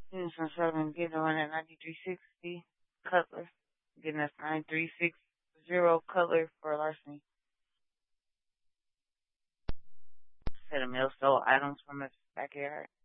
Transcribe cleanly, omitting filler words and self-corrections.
Some Southern getting on at 9360 Cutler. Getting us 9360 Cutler for larceny. Set a mill stole items from his backyard.